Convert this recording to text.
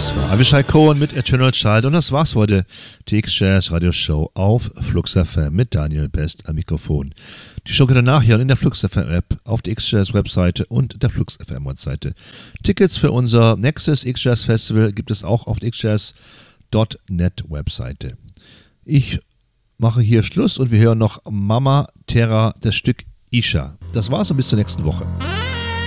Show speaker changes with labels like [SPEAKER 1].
[SPEAKER 1] Das war Avishai Cohen mit Eternal Child und das war's heute. Die X-Jazz Radio Show auf Flux FM mit Daniel Best am Mikrofon. Die Show könnt ihr nachhören in der Flux FM App, auf der X-Jazz Webseite und der Flux FM Webseite. Tickets für unser nächstes X-Jazz Festival gibt es auch auf der xjazz.net Webseite. Ich mache hier Schluss und wir hören noch Mama Terra, das Stück Isha. Das war's und bis zur nächsten Woche.